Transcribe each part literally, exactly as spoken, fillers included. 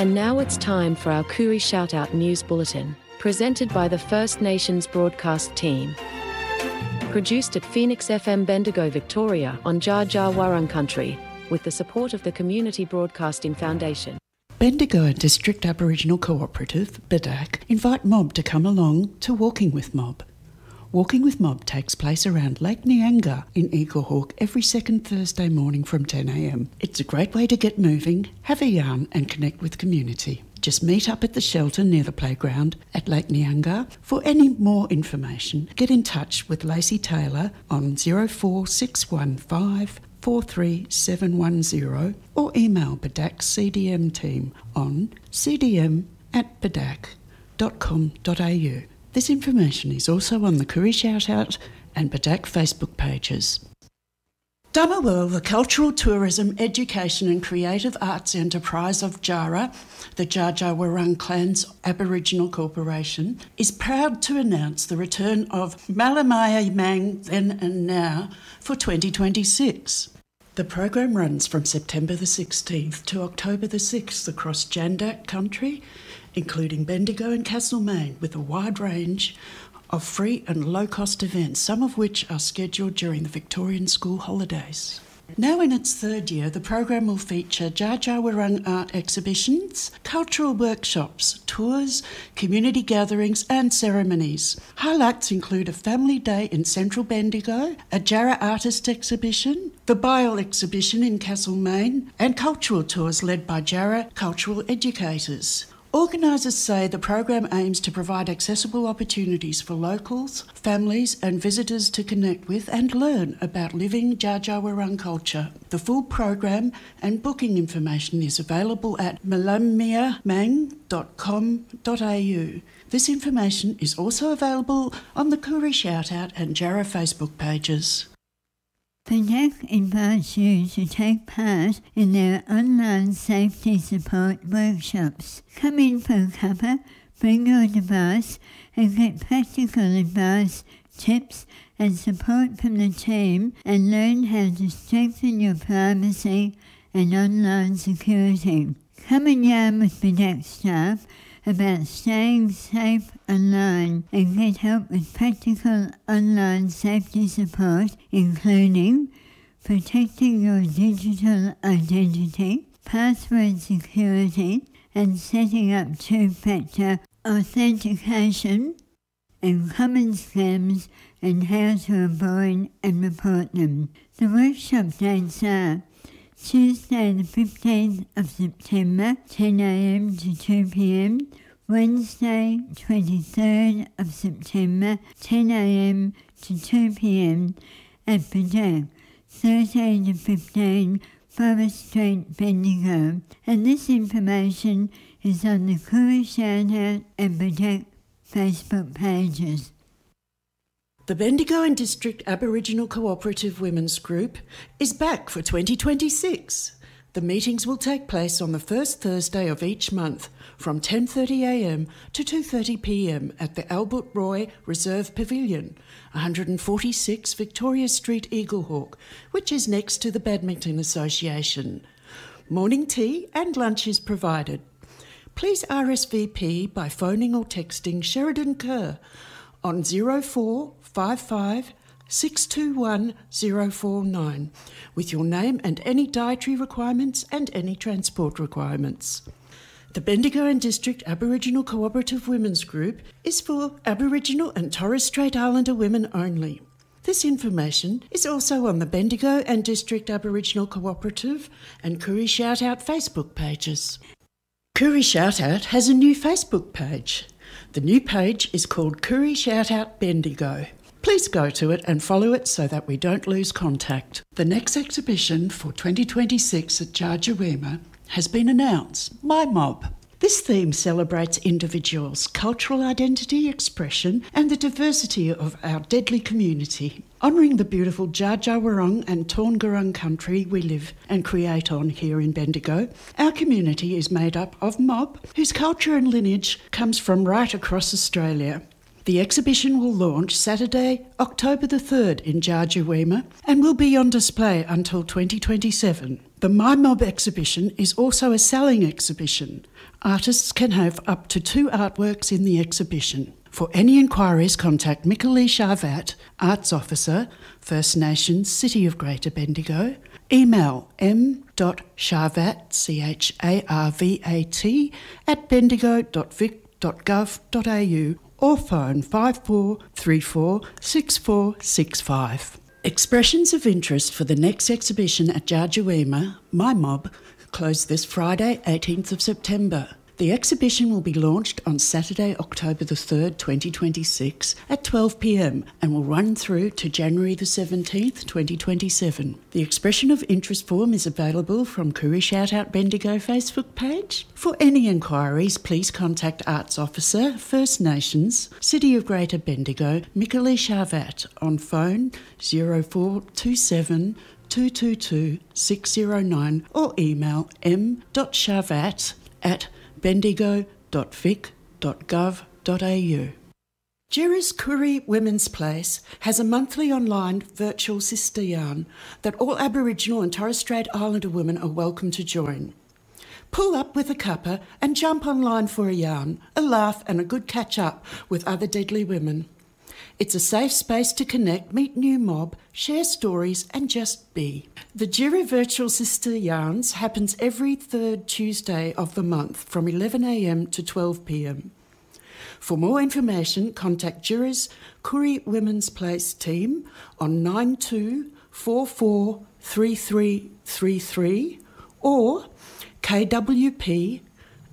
And now it's time for our Koori Shoutout News Bulletin, presented by the First Nations broadcast team. Produced at Phoenix F M Bendigo, Victoria on Dja Dja Wurrung Country, with the support of the Community Broadcasting Foundation. Bendigo and District Aboriginal Cooperative, B D A C, invite Mob to come along to Walking with Mob. Walking with Mob takes place around Lake Nyanga in Eaglehawk every second Thursday morning from ten a m. It's a great way to get moving, have a yarn and connect with community. Just meet up at the shelter near the playground at Lake Nyanga. For any more information, get in touch with Lacey Taylor on zero four six one five four three seven one zero or email B D A C C D M team on c d m at b d a c dot com dot a u. This information is also on the Koori Shoutout and B D A C Facebook pages. Damawal, the cultural, tourism, education and creative arts enterprise of Djara, the Dja Dja Wurrung Clan's Aboriginal Corporation, is proud to announce the return of Malamaya Mang Then and Now for twenty twenty-six. The program runs from September the sixteenth to October the sixth across Jandak country, including Bendigo and Castlemaine, with a wide range of free and low-cost events, some of which are scheduled during the Victorian school holidays. Now in its third year, the program will feature Dja Dja Wurrung art exhibitions, cultural workshops, tours, community gatherings and ceremonies. Highlights include a family day in central Bendigo, a Djara artist exhibition, the Bile exhibition in Castlemaine, and cultural tours led by Djara cultural educators. Organisers say the program aims to provide accessible opportunities for locals, families and visitors to connect with and learn about living Dja Dja Wurrung culture. The full program and booking information is available at malamia mang dot com dot a u. This information is also available on the Koori Shoutout and Djara Facebook pages. B D A C invites you to take part in their online safety support workshops. Come in for a cuppa, bring your device and get practical advice, tips and support from the team and learn how to strengthen your privacy and online security. Come and yarn with B D A C staff about staying safe online and get help with practical online safety support, including protecting your digital identity, password security, and setting up two-factor authentication, and common scams and how to avoid and report them. The workshop dates are Tuesday the fifteenth of September, ten a m to two p m, Wednesday twenty-third of September, ten a m to two p m at B D A C, thirteen to fifteen Forest Street, Bendigo, and this information is on the Koori Shoutout and B D A C Facebook pages. The Bendigo and District Aboriginal Cooperative Women's Group is back for twenty twenty-six. The meetings will take place on the first Thursday of each month from ten thirty a m to two thirty p m at the Albert Roy Reserve Pavilion, one forty-six Victoria Street, Eaglehawk, which is next to the Badminton Association. Morning tea and lunch is provided. Please R S V P by phoning or texting Sheridan Kerr on zero four five five six two one zero four nine with your name and any dietary requirements and any transport requirements. The Bendigo and District Aboriginal Cooperative Women's Group is for Aboriginal and Torres Strait Islander women only. This information is also on the Bendigo and District Aboriginal Cooperative and Koori Shoutout Facebook pages. Koori Shoutout has a new Facebook page. The new page is called Koori Shoutout Bendigo. Please go to it and follow it so that we don't lose contact. The next exhibition for twenty twenty-six at Jarjawema has been announced, My Mob. This theme celebrates individuals' cultural identity, expression and the diversity of our deadly community, honouring the beautiful Dja Dja Wurrung and Taungurung country we live and create on here in Bendigo. Our community is made up of Mob, whose culture and lineage comes from right across Australia. The The exhibition will launch Saturday, October the third in Jarjaweema and will be on display until twenty twenty-seven. The My Mob exhibition is also a selling exhibition. Artists can have up to two artworks in the exhibition. For any inquiries, contact Mikali Sharvat, Arts Officer, First Nations, City of Greater Bendigo. Email m dot sharvat, C H A R V A T, at bendigo dot vic dot gov dot a u or phone five four three four six four six five. Expressions of interest for the next exhibition at Jarjaweema, My Mob, close this Friday, eighteenth of September. The exhibition will be launched on Saturday, October the third, twenty twenty-six at twelve p m and will run through to January the seventeenth, twenty twenty-seven. The expression of interest form is available from Koori Shoutout Bendigo Facebook page. For any inquiries, please contact Arts Officer, First Nations, City of Greater Bendigo, Mikali Sharvat on phone zero four two seven two two two six zero nine or email m dot sharvat at bendigo dot vic dot gov dot a u. Jirra's Koori Women's Place has a monthly online virtual sister yarn that all Aboriginal and Torres Strait Islander women are welcome to join. Pull up with a cuppa and jump online for a yarn, a laugh and a good catch-up with other deadly women. It's a safe space to connect, meet new mob, share stories and just be. The Jirra Virtual Sister Yarns happens every third Tuesday of the month from eleven a m to twelve p m. For more information, contact Jirra's Koori Women's Place team on nine two four four three three three three or k w p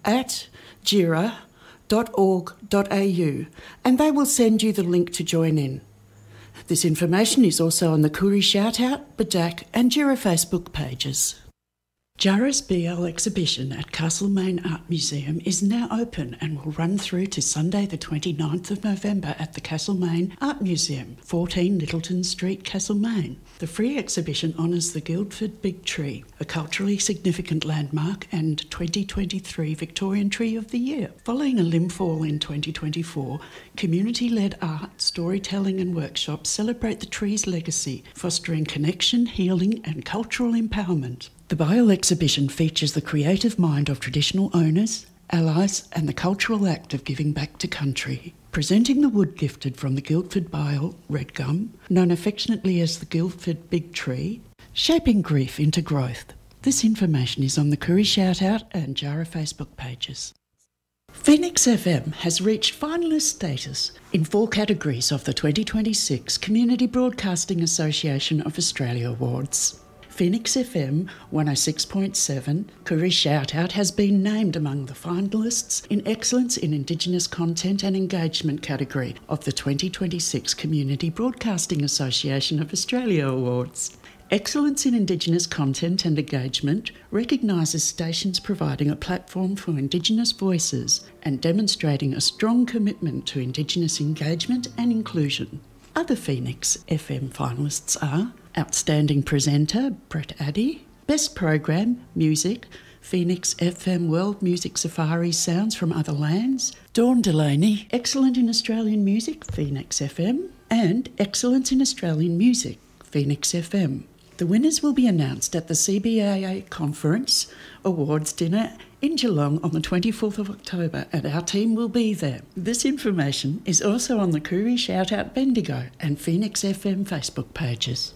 at jirra dot org dot a u and they will send you the link to join in. This information is also on the Koori Shoutout, Badak and Jirra Facebook pages. Jarra's B L exhibition at Castlemaine Art Museum is now open and will run through to Sunday the twenty-ninth of November at the Castlemaine Art Museum, fourteen Littleton Street, Castlemaine. The free exhibition honours the Guildford Big Tree, a culturally significant landmark and twenty twenty-three Victorian Tree of the Year. Following a limb fall in twenty twenty-four, community-led art, storytelling and workshops celebrate the tree's legacy, fostering connection, healing and cultural empowerment. The Bial exhibition features the creative mind of traditional owners, allies and the cultural act of giving back to country. Presenting the wood gifted from the Guildford Bial red gum, known affectionately as the Guildford Big Tree, shaping grief into growth. This information is on the Koori Shoutout and Jarra Facebook pages. Phoenix F M has reached finalist status in four categories of the twenty twenty-six Community Broadcasting Association of Australia Awards. Phoenix F M one oh six point seven, Koori Shoutout, has been named among the finalists in Excellence in Indigenous Content and Engagement category of the twenty twenty-six Community Broadcasting Association of Australia Awards. Excellence in Indigenous Content and Engagement recognises stations providing a platform for Indigenous voices and demonstrating a strong commitment to Indigenous engagement and inclusion. Other Phoenix F M finalists are Outstanding Presenter, Brett Addy, Best Program, Music, Phoenix F M World Music Safari Sounds from Other Lands, Dawn Delaney, Excellent in Australian Music, Phoenix F M, and Excellence in Australian Music, Phoenix F M. The winners will be announced at the C B A A Conference Awards Dinner in Geelong on the twenty-fourth of October, and our team will be there. This information is also on the Koori Shoutout Bendigo and Phoenix F M Facebook pages.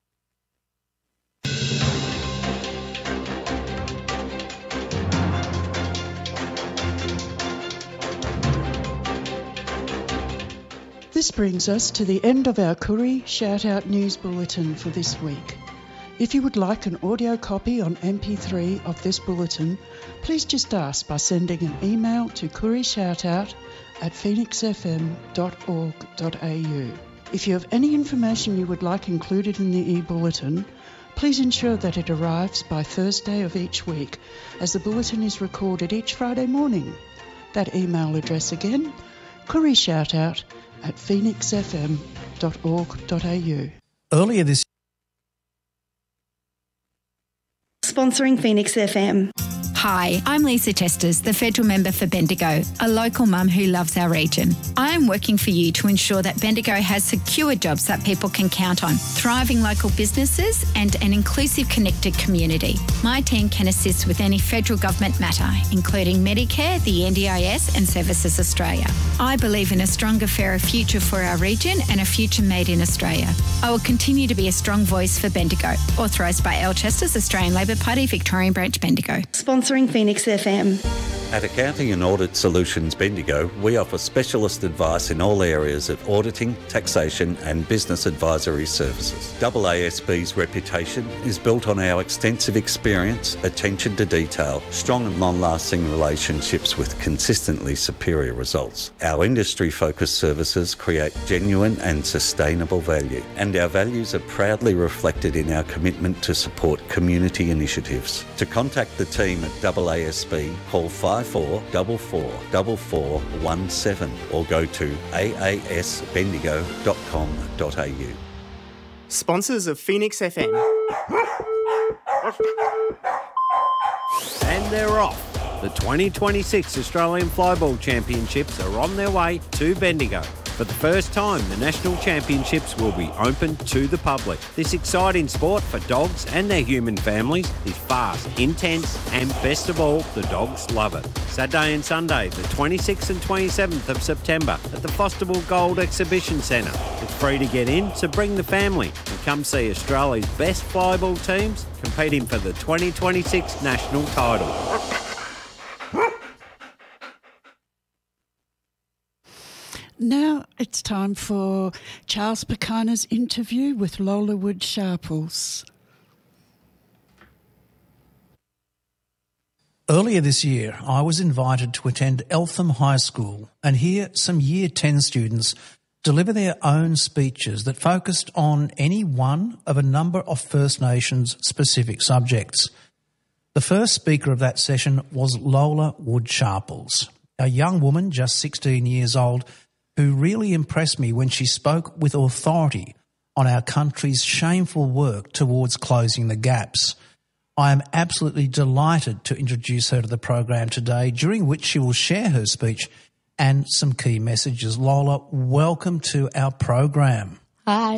This brings us to the end of our Koori Shoutout News Bulletin for this week. If you would like an audio copy on M P three of this bulletin, please just ask by sending an email to koorieshoutout at phoenix f m dot org dot a u. If you have any information you would like included in the e-bulletin, please ensure that it arrives by Thursday of each week, as the bulletin is recorded each Friday morning. That email address again, koorieshoutout at phoenix f m dot org dot a u. Earlier this Sponsoring Phoenix F M. Hi, I'm Lisa Chesters, the Federal Member for Bendigo, a local mum who loves our region. I am working for you to ensure that Bendigo has secure jobs that people can count on, thriving local businesses and an inclusive, connected community. My team can assist with any federal government matter, including Medicare, the N D I S and Services Australia. I believe in a stronger, fairer future for our region and a future made in Australia. I will continue to be a strong voice for Bendigo. Authorised by L Chesters, Australian Labor Party, Victorian Branch, Bendigo. Sponsoring Phoenix F M. At Accounting and Audit Solutions Bendigo, we offer specialist advice in all areas of auditing, taxation and business advisory services. A A S B's reputation is built on our extensive experience, attention to detail, strong and long-lasting relationships with consistently superior results. Our industry-focused services create genuine and sustainable value, and our values are proudly reflected in our commitment to support community initiatives. To contact the team at A A S B, call five four four four four four one seven or go to a a s bendigo dot com dot a u. Sponsors of Phoenix F M. And they're off. The twenty twenty-six Australian Flyball Championships are on their way to Bendigo. For the first time, the National Championships will be open to the public. This exciting sport for dogs and their human families is fast, intense, and best of all, the dogs love it. Saturday and Sunday, the twenty-sixth and twenty-seventh of September at the Fosterville Gold Exhibition Centre. It's free to get in, so bring the family and come see Australia's best flyball teams competing for the twenty twenty-six national title. Now it's time for Charles Picana's interview with Lola Wood Sharples. Earlier this year, I was invited to attend Eltham High School and hear some Year ten students deliver their own speeches that focused on any one of a number of First Nations specific subjects. The first speaker of that session was Lola Wood Sharples, a young woman just sixteen years old who really impressed me when she spoke with authority on our country's shameful work towards closing the gaps. I am absolutely delighted to introduce her to the program today, during which she will share her speech and some key messages. Lola, welcome to our program. Hi.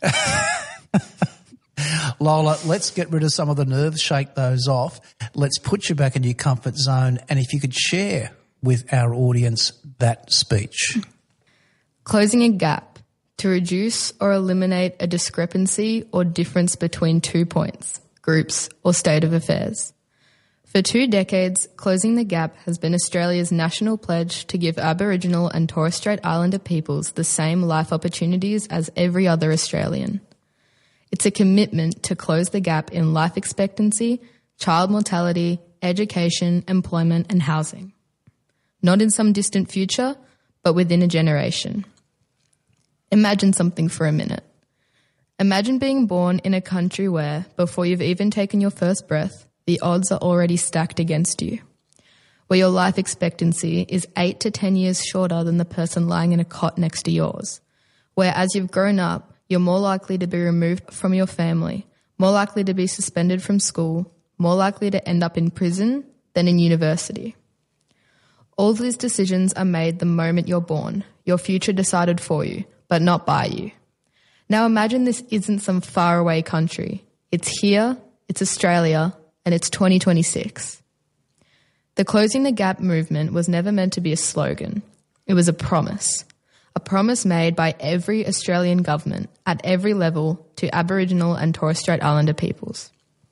Lola, let's get rid of some of the nerves, shake those off. Let's put you back in your comfort zone, and if you could share with our audience that speech. Closing a gap to reduce or eliminate a discrepancy or difference between two points, groups, or state of affairs. For two decades, Closing the Gap has been Australia's national pledge to give Aboriginal and Torres Strait Islander peoples the same life opportunities as every other Australian. It's a commitment to close the gap in life expectancy, child mortality, education, employment, and housing. Not in some distant future, but within a generation. Imagine something for a minute. Imagine being born in a country where, before you've even taken your first breath, the odds are already stacked against you. Where your life expectancy is eight to ten years shorter than the person lying in a cot next to yours. Where as you've grown up, you're more likely to be removed from your family, more likely to be suspended from school, more likely to end up in prison than in university. All these decisions are made the moment you're born, your future decided for you, but not by you. Now imagine this isn't some faraway country. It's here, it's Australia, and it's twenty twenty-six. The Closing the Gap movement was never meant to be a slogan. It was a promise. A promise made by every Australian government at every level to Aboriginal and Torres Strait Islander peoples.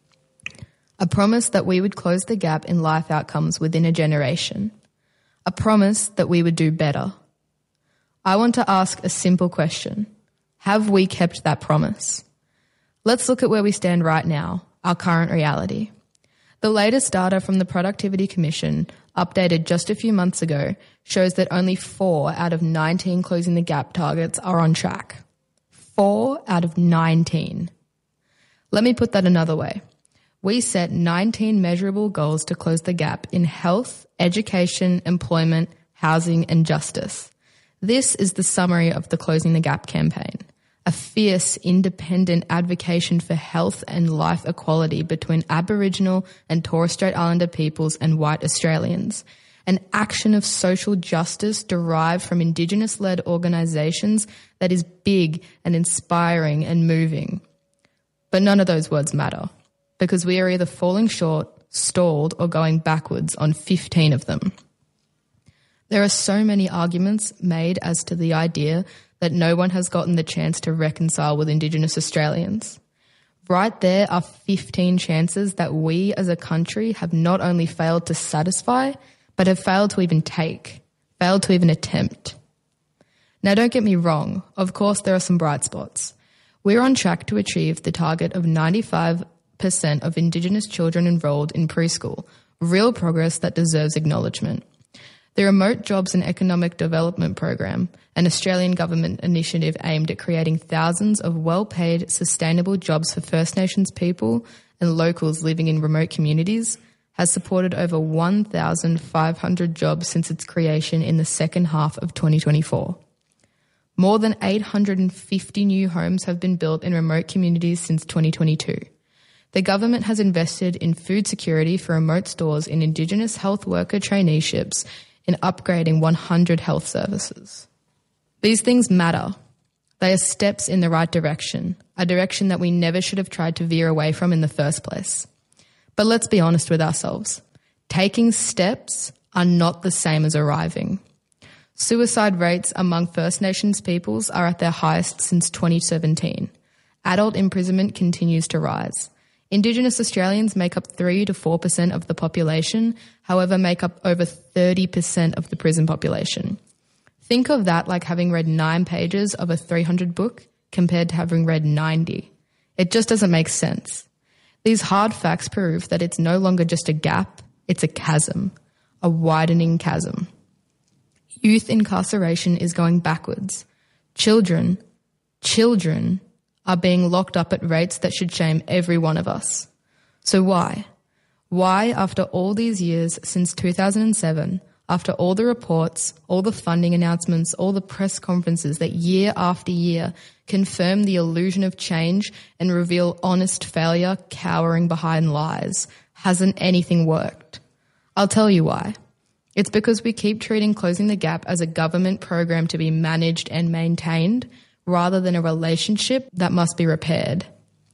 A promise that we would close the gap in life outcomes within a generation. A promise that we would do better. I want to ask a simple question. Have we kept that promise? Let's look at where we stand right now, our current reality. The latest data from the Productivity Commission, updated just a few months ago, shows that only four out of nineteen Closing the Gap targets are on track. Four out of nineteen. Let me put that another way. We set nineteen measurable goals to close the gap in health, education, employment, housing, and justice. This is the summary of the Closing the Gap campaign. a fierce, independent advocacy for health and life equality between Aboriginal and Torres Strait Islander peoples and white Australians, an action of social justice derived from Indigenous-led organisations that is big and inspiring and moving. But none of those words matter, because we are either falling short, stalled, or going backwards on fifteen of them. There are so many arguments made as to the idea that no one has gotten the chance to reconcile with Indigenous Australians. Right there are fifteen chances that we as a country have not only failed to satisfy, but have failed to even take, failed to even attempt. Now, don't get me wrong. Of course, there are some bright spots. We're on track to achieve the target of ninety-five percent of Indigenous children enrolled in preschool, real progress that deserves acknowledgement. The Remote Jobs and Economic Development Program, an Australian government initiative aimed at creating thousands of well-paid, sustainable jobs for First Nations people and locals living in remote communities, has supported over one thousand five hundred jobs since its creation in the second half of twenty twenty-four. More than eight hundred fifty new homes have been built in remote communities since twenty twenty-two. The government has invested in food security for remote stores, in Indigenous health worker traineeships, in upgrading one hundred health services. These things matter. They are steps in the right direction, a direction that we never should have tried to veer away from in the first place. But let's be honest with ourselves. Taking steps are not the same as arriving. Suicide rates among First Nations peoples are at their highest since twenty seventeen. Adult imprisonment continues to rise. Indigenous Australians make up three to four percent of the population, however make up over thirty percent of the prison population. Think of that like having read nine pages of a three hundred book compared to having read ninety. It just doesn't make sense. These hard facts prove that it's no longer just a gap, it's a chasm, a widening chasm. Youth incarceration is going backwards. Children, children are being locked up at rates that should shame every one of us. So why? Why, after all these years since two thousand seven, after all the reports, all the funding announcements, all the press conferences that year after year confirm the illusion of change and reveal honest failure cowering behind lies, hasn't anything worked? I'll tell you why. It's because we keep treating Closing the Gap as a government program to be managed and maintained, rather than a relationship that must be repaired.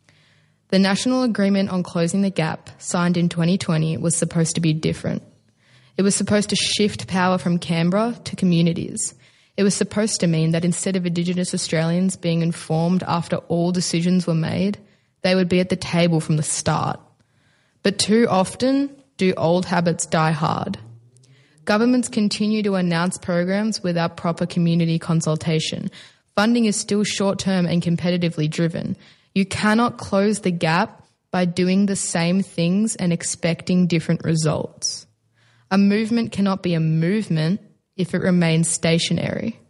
The National Agreement on Closing the Gap, signed in twenty twenty, was supposed to be different. It was supposed to shift power from Canberra to communities. It was supposed to mean that instead of Indigenous Australians being informed after all decisions were made, they would be at the table from the start. But too often do old habits die hard. Governments continue to announce programs without proper community consultation. Funding is still short-term and competitively driven. You cannot close the gap by doing the same things and expecting different results. A movement cannot be a movement if it remains stationary.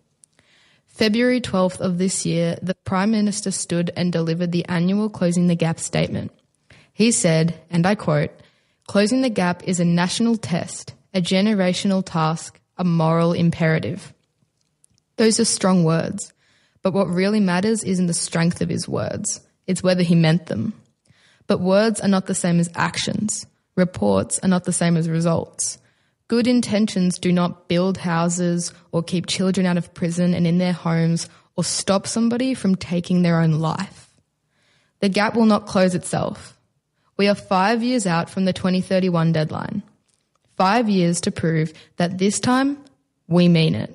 February twelfth of this year, the Prime Minister stood and delivered the annual Closing the Gap statement. He said, and I quote, "Closing the gap is a national test, a generational task, a moral imperative." Those are strong words, but what really matters isn't the strength of his words, it's whether he meant them. But words are not the same as actions. Reports are not the same as results. Good intentions do not build houses or keep children out of prison and in their homes or stop somebody from taking their own life. The gap will not close itself. We are five years out from the twenty thirty-one deadline. Five years to prove that this time we mean it.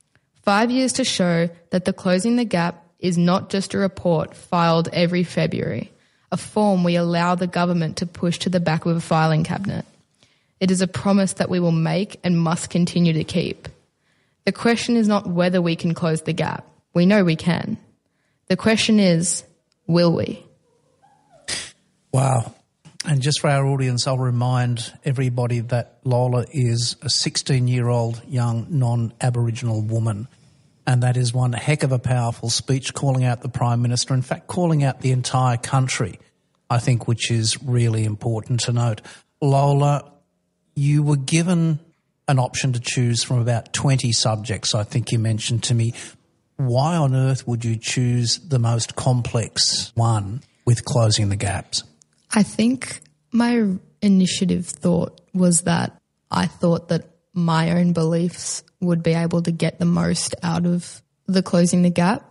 Five years to show that the Closing the Gap is not just a report filed every February, a form we allow the government to push to the back of a filing cabinet. It is a promise that we will make and must continue to keep. The question is not whether we can close the gap. We know we can. The question is, will we? Wow. And just for our audience, I'll remind everybody that Lola is a sixteen-year-old young non-Aboriginal woman, and that is one heck of a powerful speech calling out the Prime Minister, in fact calling out the entire country, I think, which is really important to note. Lola, you were given an option to choose from about twenty subjects, I think you mentioned to me. Why on earth would you choose the most complex one with closing the gaps? I think my initiative thought was that I thought that my own beliefs would be able to get the most out of the closing the gap.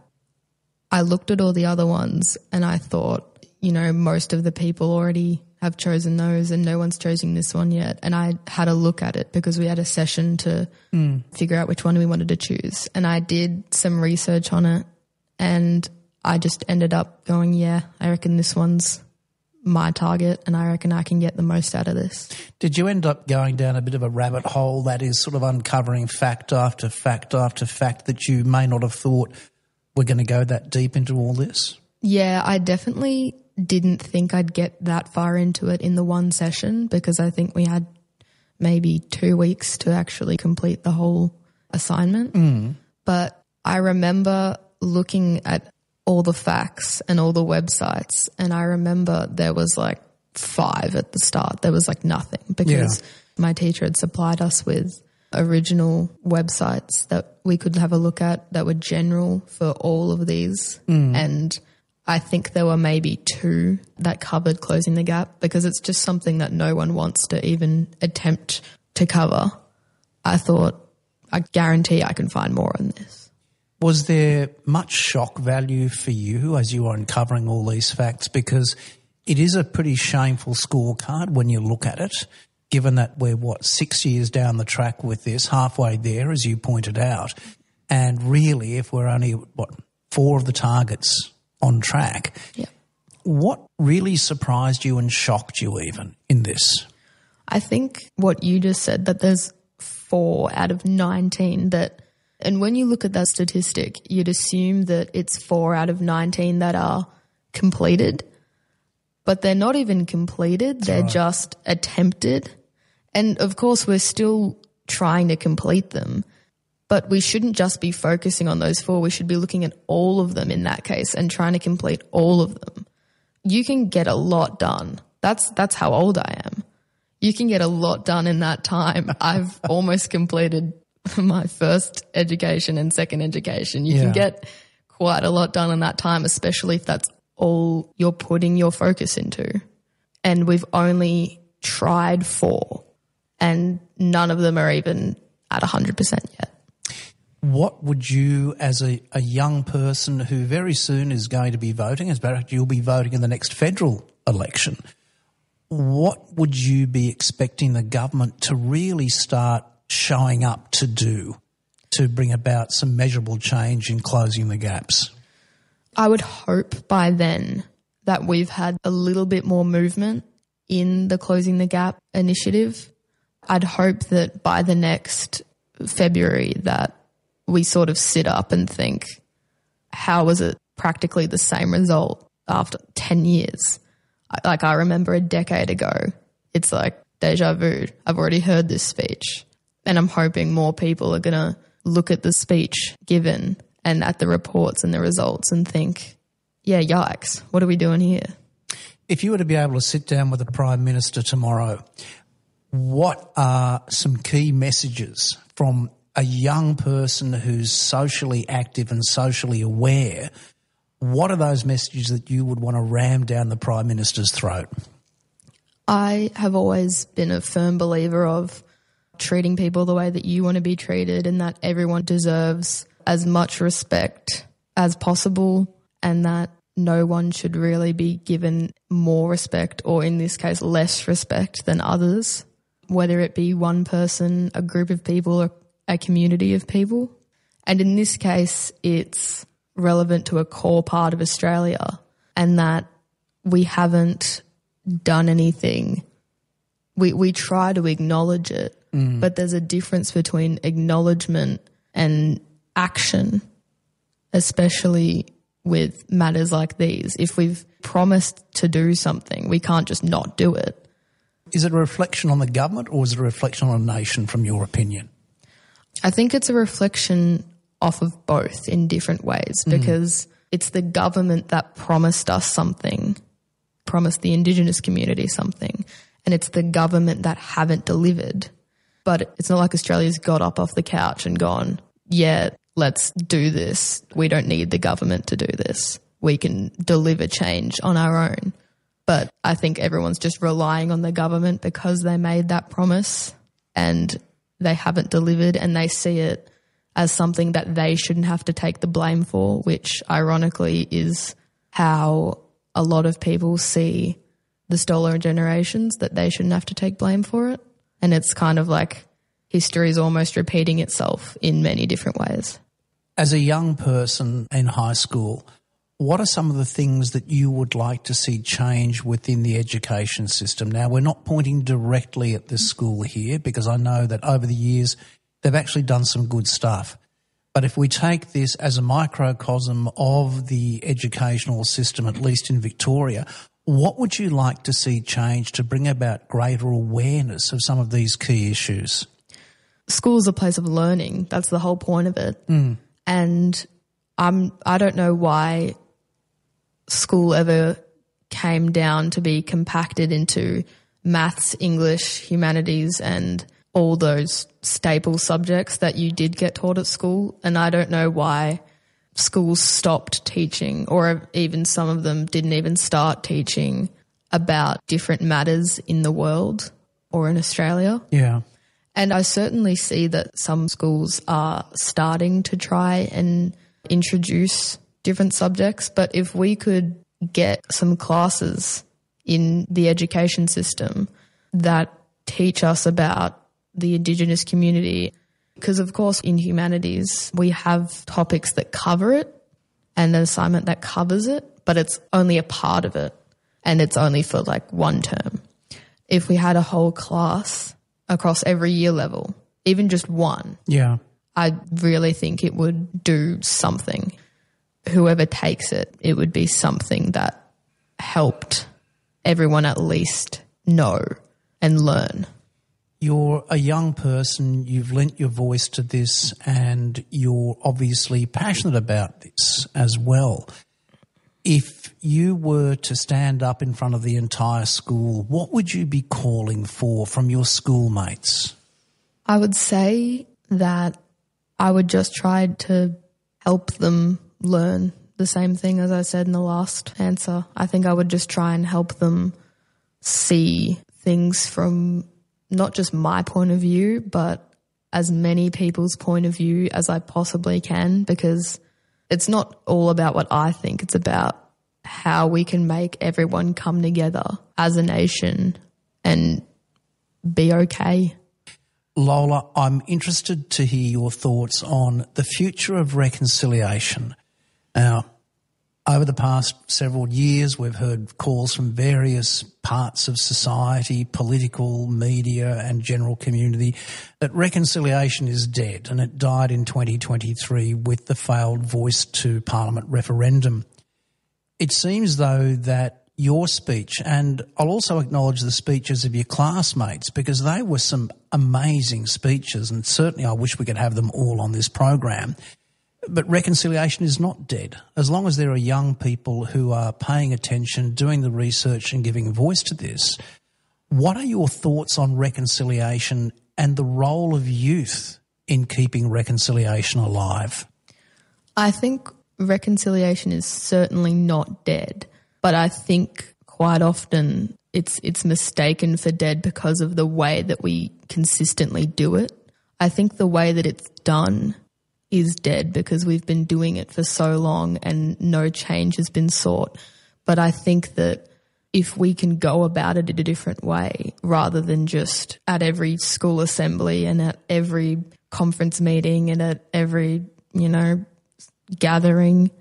I looked at all the other ones and I thought, you know, most of the people already have chosen those and no one's chosen this one yet. And I had a look at it because we had a session to mm. figure out which one we wanted to choose. And I did some research on it and I just ended up going, yeah, I reckon this one's my target and I reckon I can get the most out of this. Did you end up going down a bit of a rabbit hole that is sort of uncovering fact after fact after fact that you may not have thought we're going to go that deep into all this? Yeah, I definitely didn't think I'd get that far into it in the one session because I think we had maybe two weeks to actually complete the whole assignment. Mm. But I remember looking at all the facts and all the websites and I remember there was like five at the start. There was like nothing because yeah. my teacher had supplied us with original websites that we could have a look at that were general for all of these. Mm. And I think there were maybe two that covered closing the gap because it's just something that no one wants to even attempt to cover. I thought, I guarantee I can find more on this. Was there much shock value for you as you were uncovering all these facts? Because it is a pretty shameful scorecard when you look at it, given that we're, what, six years down the track with this, halfway there, as you pointed out. And really, if we're only, what, four of the targets on track, yeah. What really surprised you and shocked you even in this? I think what you just said, that there's four out of nineteen that, and when you look at that statistic, you'd assume that it's four out of nineteen that are completed, but they're not even completed. That's they're right. just attempted. And of course, we're still trying to complete them, but we shouldn't just be focusing on those four. We should be looking at all of them in that case and trying to complete all of them. You can get a lot done. That's, that's how old I am. You can get a lot done in that time. I've almost completed my first education and second education. You yeah. can get quite a lot done in that time, especially if that's all you're putting your focus into. And we've only tried four and none of them are even at one hundred percent yet. What would you, as a, a young person who very soon is going to be voting, as you'll be voting in the next federal election, what would you be expecting the government to really start showing up to do to bring about some measurable change in closing the gaps? I would hope by then that we've had a little bit more movement in the Closing the Gap initiative. I'd hope that by the next February that we sort of sit up and think, how was it practically the same result after ten years? Like I remember a decade ago, it's like deja vu. I've already heard this speech. And I'm hoping more people are going to look at the speech given and at the reports and the results and think, yeah, yikes, what are we doing here? If you were to be able to sit down with the Prime Minister tomorrow, what are some key messages from a young person who's socially active and socially aware? What are those messages that you would want to ram down the Prime Minister's throat? I have always been a firm believer of treating people the way that you want to be treated and that everyone deserves as much respect as possible and that no one should really be given more respect or in this case less respect than others, whether it be one person, a group of people or a community of people. And in this case, it's relevant to a core part of Australia and that we haven't done anything. We, we try to acknowledge it. Mm. But there's a difference between acknowledgement and action, especially with matters like these. If we've promised to do something, we can't just not do it. Is it a reflection on the government or is it a reflection on a nation from your opinion? I think it's a reflection off of both in different ways mm. because it's the government that promised us something, promised the Indigenous community something, and it's the government that haven't delivered. But it's not like Australia's got up off the couch and gone, yeah, let's do this. We don't need the government to do this. We can deliver change on our own. But I think everyone's just relying on the government because they made that promise and they haven't delivered, and they see it as something that they shouldn't have to take the blame for, which ironically is how a lot of people see the stolen generations, that they shouldn't have to take blame for it. And it's kind of like history is almost repeating itself in many different ways. As a young person in high school, what are some of the things that you would like to see change within the education system? Now, we're not pointing directly at this school here because I know that over the years they've actually done some good stuff. But if we take this as a microcosm of the educational system, at least in Victoria, what would you like to see change to bring about greater awareness of some of these key issues? School's a place of learning. That's the whole point of it. Mm. And I'm, I don't know why school ever came down to be compacted into maths, English, humanities, and all those staple subjects that you did get taught at school. And I don't know why schools stopped teaching, or even some of them didn't even start teaching about different matters in the world or in Australia. Yeah. And I certainly see that some schools are starting to try and introduce different subjects, but if we could get some classes in the education system that teach us about the Indigenous community, because of course in humanities we have topics that cover it and an assignment that covers it, but it's only a part of it and it's only for like one term. If we had a whole class across every year level, even just one, yeah, I really think it would do something. Whoever takes it, it would be something that helped everyone at least know and learn. You're a young person, you've lent your voice to this, and you're obviously passionate about this as well. If you were to stand up in front of the entire school, what would you be calling for from your schoolmates? I would say that I would just try to help them learn the same thing as I said in the last answer. I think I would just try and help them see things from not just my point of view, but as many people's point of view as I possibly can, because it's not all about what I think. It's about how we can make everyone come together as a nation and be okay. Lola, I'm interested to hear your thoughts on the future of reconciliation. Now, over the past several years, we've heard calls from various parts of society, political, media and general community that reconciliation is dead, and it died in twenty twenty-three with the failed Voice to Parliament referendum. It seems, though, that your speech, and I'll also acknowledge the speeches of your classmates because they were some amazing speeches, and certainly I wish we could have them all on this program. But reconciliation is not dead. As long as there are young people who are paying attention, doing the research and giving voice to this, what are your thoughts on reconciliation and the role of youth in keeping reconciliation alive? I think reconciliation is certainly not dead, but I think quite often it's it's mistaken for dead because of the way that we consistently do it. I think the way that it's done is dead because we've been doing it for so long and no change has been sought. But I think that if we can go about it in a different way rather than just at every school assembly and at every conference meeting and at every, you know, gathering,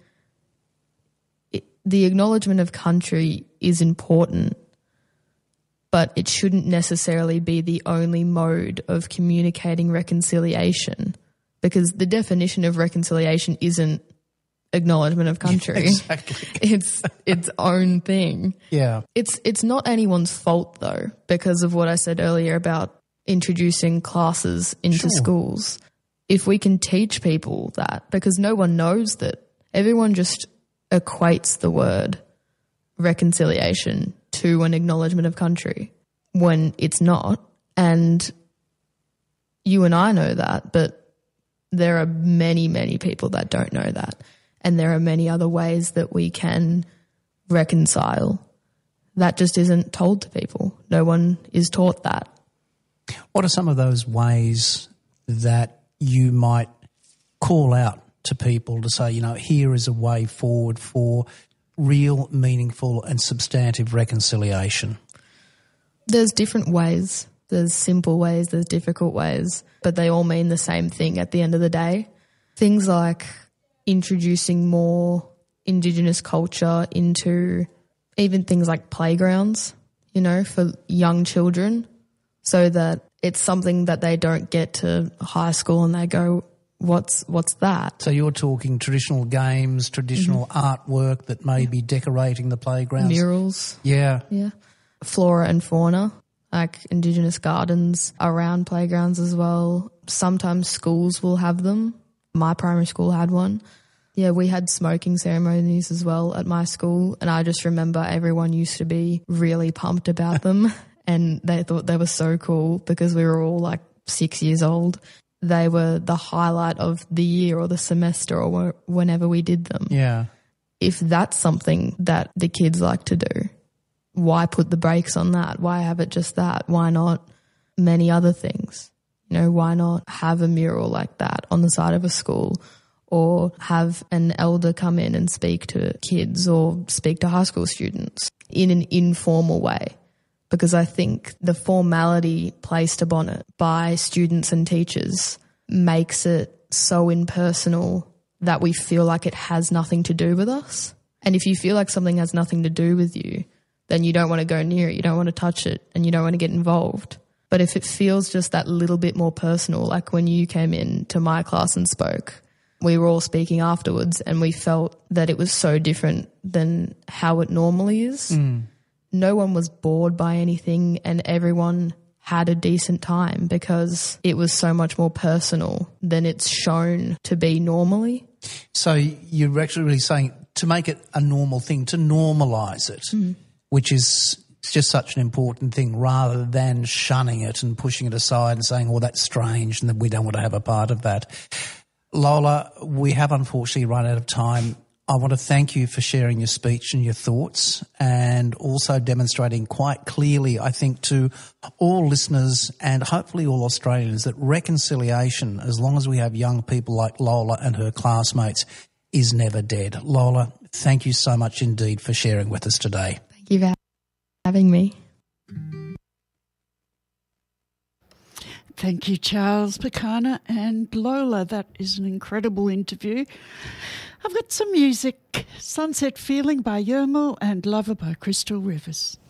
it, the acknowledgement of country is important, but it shouldn't necessarily be the only mode of communicating reconciliation. Because the definition of reconciliation isn't acknowledgement of country. Exactly. It's its own thing. Yeah. It's it's not anyone's fault though, because of what I said earlier about introducing classes into Sure. schools. If we can teach people that, because no one knows that, everyone just equates the word reconciliation to an acknowledgement of country when it's not. And you and I know that, but There are many, many people that don't know that. And there are many other ways that we can reconcile. That just isn't told to people. No one is taught that. What are some of those ways that you might call out to people to say, you know, here is a way forward for real, meaningful and substantive reconciliation? There's different ways. There's simple ways, there's difficult ways, but they all mean the same thing at the end of the day. Things like introducing more Indigenous culture into even things like playgrounds, you know, for young children, so that it's something that they don't get to high school and they go, what's what's that? So you're talking traditional games, traditional mm-hmm. artwork that may be decorating the playgrounds? Murals. Yeah. Yeah. Flora and fauna, like Indigenous gardens around playgrounds as well. Sometimes schools will have them. My primary school had one. Yeah, we had smoking ceremonies as well at my school, and I just remember everyone used to be really pumped about them and they thought they were so cool because we were all like six years old. They were the highlight of the year or the semester or whenever we did them. Yeah. If that's something that the kids like to do, why put the brakes on that? Why have it just that? Why not many other things? You know, why not have a mural like that on the side of a school, or have an elder come in and speak to kids or speak to high school students in an informal way? Because I think the formality placed upon it by students and teachers makes it so impersonal that we feel like it has nothing to do with us. And if you feel like something has nothing to do with you, then you don't want to go near it, you don't want to touch it, and you don't want to get involved. But if it feels just that little bit more personal, like when you came in to my class and spoke, we were all speaking afterwards and we felt that it was so different than how it normally is. Mm. No one was bored by anything and everyone had a decent time because it was so much more personal than it's shown to be normally. So you're actually really saying to make it a normal thing, to normalise it, mm. which is just such an important thing, rather than shunning it and pushing it aside and saying, oh, that's strange and that we don't want to have a part of that. Lola, we have unfortunately run out of time. I want to thank you for sharing your speech and your thoughts, and also demonstrating quite clearly, I think, to all listeners and hopefully all Australians that reconciliation, as long as we have young people like Lola and her classmates, is never dead. Lola, thank you so much indeed for sharing with us today. Thank you for having me. Thank you, Charles Pekana and Lola. That is an incredible interview. I've got some music. Sunset Feeling by Yermo and Lover by Crystal Rivers.